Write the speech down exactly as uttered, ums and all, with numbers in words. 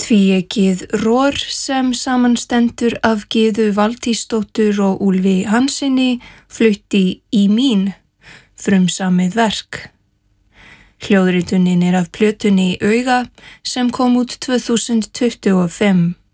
Tvíeykið Roar sem samanstendur af Gyðu Valtýsdóttur og Úlfi Hanssyni flutti Í mín, frumsamið verk. Hljóðritunin er af plötunni Auga sem kom út tvö þúsund tuttugu og fimm.